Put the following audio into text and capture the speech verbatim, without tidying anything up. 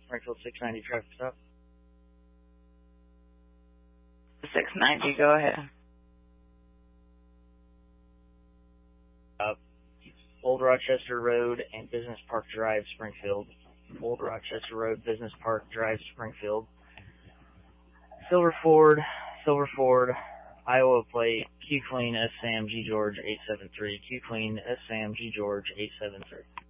Springfield six ninety traffic stop. six ninety, go ahead. Uh, Old Rochester Road and Business Park Drive, Springfield. Old Rochester Road, Business Park Drive, Springfield. Silver Ford, Silver Ford, Iowa plate, Q Clean S Sam G George eight seven three, Q Clean S Sam G George eight seven three.